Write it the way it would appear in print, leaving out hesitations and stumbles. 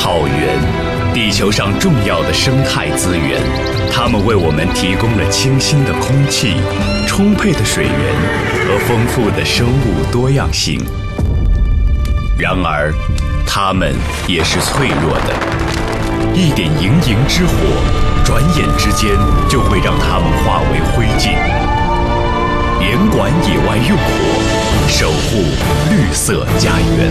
草原，地球上重要的生态资源，它们为我们提供了清新的空气、充沛的水源和丰富的生物多样性。然而，它们也是脆弱的，一点营营之火，转眼之间就会让它们化为灰烬。联管野外用火，守护绿色家园。